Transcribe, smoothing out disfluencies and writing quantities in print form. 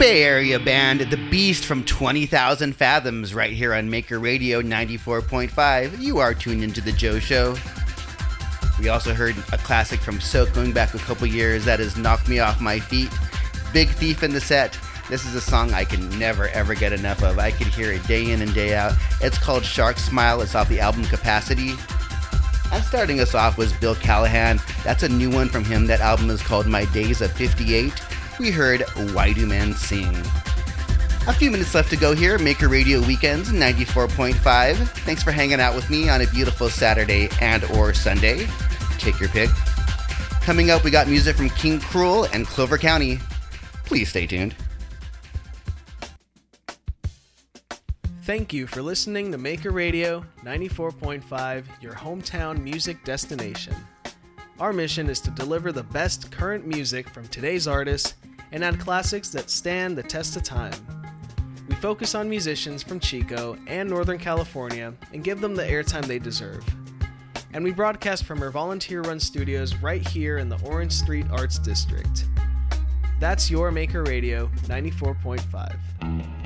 Bay Area band The Beast from 20,000 Fathoms right here on Maker Radio 94.5. You are tuned into The Joe Show. We also heard a classic from Soak going back a couple years. That is Knock Me Off My Feet. Big Thief in the set. This is a song I can never ever get enough of. I could hear it day in and day out. It's called Shark Smile. It's off the album Capacity. And starting us off was Bill Callahan. That's a new one from him. That album is called My Days of 58. We heard Why Do Men Sing. A few minutes left to go here. Maker Radio Weekends 94.5. Thanks for hanging out with me on a beautiful Saturday and or Sunday. Take your pick. Coming up, we got music from King Cruel and Clover County. Please stay tuned. Thank you for listening to Maker Radio 94.5, your hometown music destination. Our mission is to deliver the best current music from today's artists and add classics that stand the test of time. We focus on musicians from Chico and Northern California and give them the airtime they deserve. And we broadcast from our volunteer-run studios right here in the Orange Street Arts District. That's your Maker Radio 94.5.